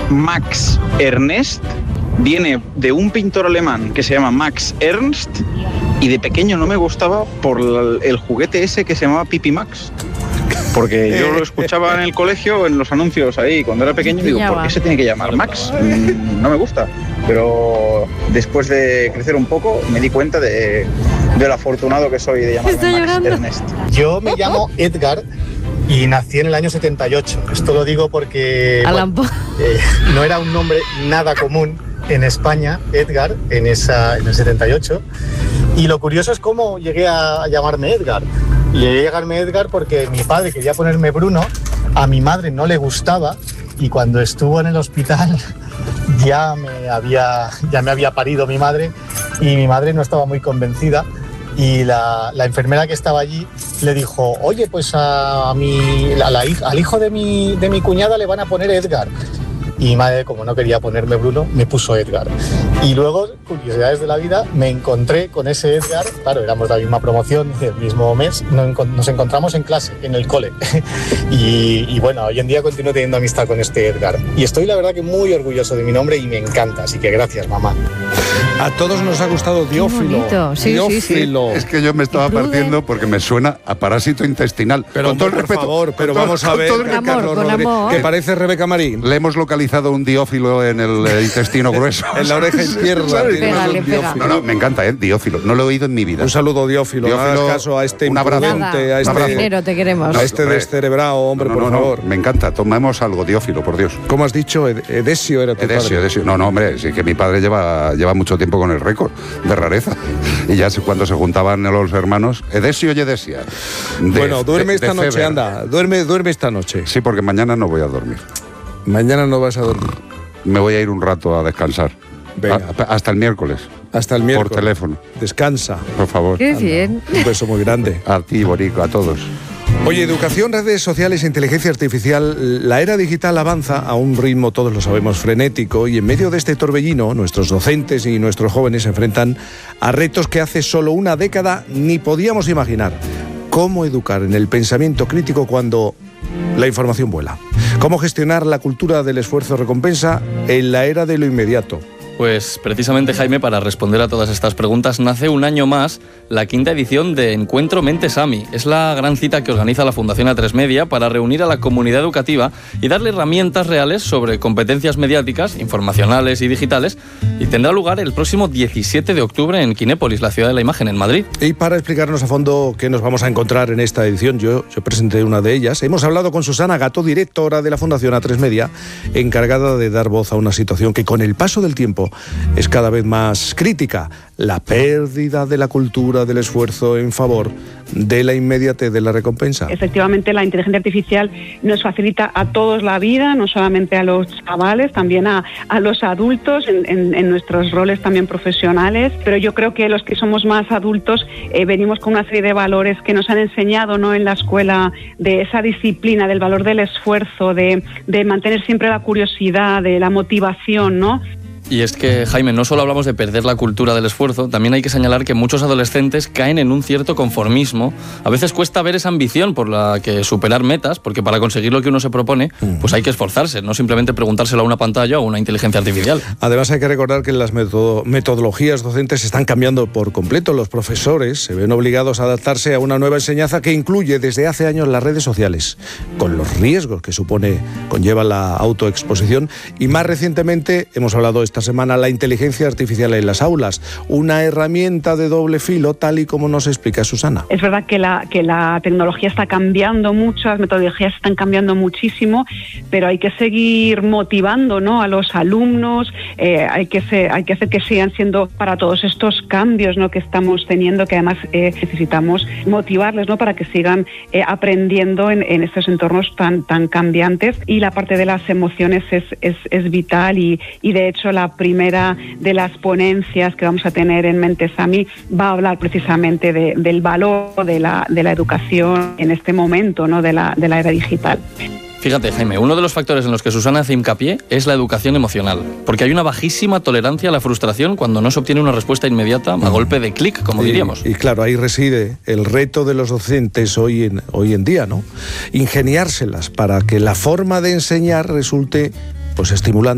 Max Ernst viene de un pintor alemán que se llama Max Ernst, y de pequeño no me gustaba por el juguete ese que se llamaba Pipi Max. Porque yo lo escuchaba en el colegio, en los anuncios ahí, cuando era pequeño, y digo, ¿por qué se tiene que llamar Max? No me gusta. Pero después de crecer un poco, me di cuenta de lo afortunado que soy de llamarme Max Ernst. Yo me llamo Edgar y nací en el año 78. Esto lo digo porque no era un nombre nada común en España, Edgar, en el 78. Y lo curioso es cómo llegué a llamarme Edgar. Y llegué a llamarme Edgar porque mi padre quería ponerme Bruno, a mi madre no le gustaba, y cuando estuvo en el hospital ya me había parido mi madre, y mi madre no estaba muy convencida, y la enfermera que estaba allí le dijo, oye, pues al hijo de mi cuñada le van a poner Edgar. Y mi madre, como no quería ponerme Bruno, me puso Edgar. Y luego, curiosidades de la vida, me encontré con ese Edgar. Claro, éramos la misma promoción del mismo mes. Nos encontramos en clase, en el cole. Y bueno, hoy en día continúo teniendo amistad con este Edgar. Y estoy, la verdad, que muy orgulloso de mi nombre y me encanta. Así que gracias, mamá. A todos nos ha gustado Diófilo. Sí, Diófilo. Sí. Es que yo me estaba partiendo porque me suena a parásito intestinal. Pero con todo el por respeto, favor, pero vamos a ver, con amor. Que parece Rebeca Marín. Le hemos localizado un diófilo en el intestino grueso. En la oreja izquierda. Pégale. No, me encanta, Diófilo. No lo he oído en mi vida. Un saludo, Diófilo. No hagas caso a este imprudente, a este te queremos. A este descerebrado, hombre, por favor. Me encanta. Tomemos algo, Diófilo, por Dios. ¿Cómo has dicho? Edesio era tu padre. Edesio. No, hombre, sí que mi padre lleva mucho tiempo con el récord de rareza. Y ya cuando se juntaban los hermanos, Edesio y Edesia. Bueno, duerme esta noche, anda. Duerme esta noche. Sí, porque mañana no voy a dormir. Mañana no vas a dormir. Me voy a ir un rato a descansar. Venga. Hasta el miércoles. Hasta el miércoles. Por teléfono. Descansa. Por favor. Qué bien. Un beso muy grande. A ti, Borico, a todos. Oye, educación, redes sociales, inteligencia artificial, la era digital avanza a un ritmo, todos lo sabemos, frenético, y en medio de este torbellino, nuestros docentes y nuestros jóvenes se enfrentan a retos que hace solo una década ni podíamos imaginar. ¿Cómo educar en el pensamiento crítico cuando la información vuela? ¿Cómo gestionar la cultura del esfuerzo-recompensa en la era de lo inmediato? Pues precisamente, Jaime, para responder a todas estas preguntas, nace un año más la 5ª edición de Encuentro Mentes AMI. Es la gran cita que organiza la Fundación A3 Media para reunir a la comunidad educativa y darle herramientas reales sobre competencias mediáticas, informacionales y digitales, y tendrá lugar el próximo 17 de octubre en Kinépolis, la ciudad de la imagen, en Madrid. Y para explicarnos a fondo qué nos vamos a encontrar en esta edición, yo presenté una de ellas. Hemos hablado con Susana Gato, directora de la Fundación A3 Media, encargada de dar voz a una situación que con el paso del tiempo es cada vez más crítica: la pérdida de la cultura del esfuerzo en favor de la inmediatez de la recompensa. Efectivamente, la inteligencia artificial nos facilita a todos la vida, no solamente a los chavales, también a los adultos en nuestros roles también profesionales, pero yo creo que los que somos más adultos venimos con una serie de valores que nos han enseñado, ¿no?, en la escuela, de esa disciplina, del valor del esfuerzo, de mantener siempre la curiosidad, de la motivación, ¿no? Y es que, Jaime, no solo hablamos de perder la cultura del esfuerzo, también hay que señalar que muchos adolescentes caen en un cierto conformismo. A veces cuesta ver esa ambición por la que superar metas, porque para conseguir lo que uno se propone, pues hay que esforzarse, no simplemente preguntárselo a una pantalla o a una inteligencia artificial. Además, hay que recordar que las metodologías docentes están cambiando por completo. Los profesores se ven obligados a adaptarse a una nueva enseñanza que incluye desde hace años las redes sociales, con los riesgos que conlleva la autoexposición. Y más recientemente hemos hablado esta semana la inteligencia artificial en las aulas, una herramienta de doble filo, tal y como nos explica Susana. Es verdad que la tecnología está cambiando mucho, las metodologías están cambiando muchísimo, pero hay que seguir motivando, ¿no?, a los alumnos, hay que hacer que sigan siendo para todos estos cambios, ¿no?, que estamos teniendo, que además necesitamos motivarles, ¿no?, para que sigan aprendiendo en estos entornos tan cambiantes. Y la parte de las emociones es vital y de hecho la primera de las ponencias que vamos a tener en Mentes AMI va a hablar precisamente del valor de la educación en este momento, ¿no?, de la era digital. Fíjate, Jaime, uno de los factores en los que Susana hace hincapié es la educación emocional, porque hay una bajísima tolerancia a la frustración cuando no se obtiene una respuesta inmediata a golpe de clic, como diríamos. Y claro, ahí reside el reto de los docentes hoy en día, ¿no? Ingeniárselas para que la forma de enseñar resulte, pues, estimulante.